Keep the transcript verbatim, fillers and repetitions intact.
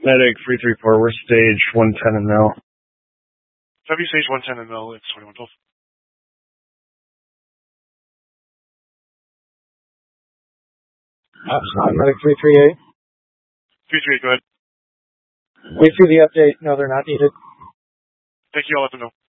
Medic three three four, we're stage one ten and Mill. W stage one ten and Mill, it's twenty-one twelve. Uh, Medic three three eight. three three eight, go ahead. Wait for the update. No, they're not needed. Thank you, I'll let them know.